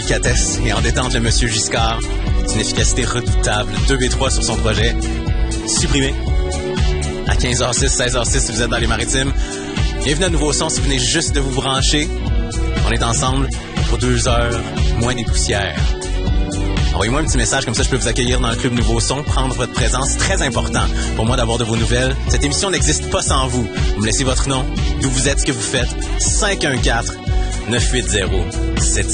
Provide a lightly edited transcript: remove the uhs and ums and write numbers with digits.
délicatesse et en détente le monsieur Giscard, d'une efficacité redoutable, 2B3 sur son projet, supprimé. À 15h06, 16h06 si vous êtes dans les Maritimes. Bienvenue à Nouveau Son si vous venez juste de vous brancher. On est ensemble pour 2 heures, moins des poussières. Envoyez-moi un petit message, comme ça je peux vous accueillir dans le club Nouveau Son, prendre votre présence. C'est très important pour moi d'avoir de vos nouvelles. Cette émission n'existe pas sans vous. Vous me laissez votre nom, d'où vous êtes, ce que vous faites. 514-980-7